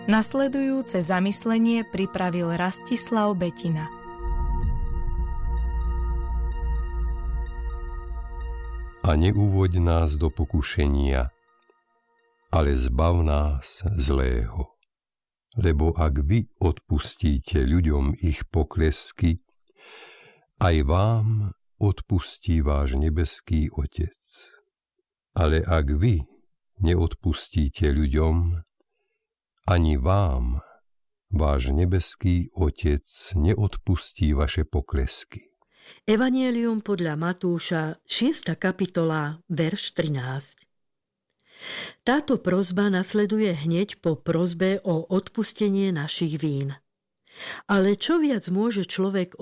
Nasledujúce zamyslenie pripravil Rastislav Betina. A neúvoď nás do pokušenia, ale zbav nás zlého. Lebo ak vy odpustíte ľuďom ich poklesky, aj vám odpustí váš nebeský Otec. Ale ak vy neodpustíte ľuďom, ani vám váš nebeský Otec neodpustí vaše poklesky. Evanjelium podľa Matúša, 6. kapitola, verš 13. Táto prosba nasleduje hneď po prosbe o odpustenie našich vín. Ale čo viac môže človek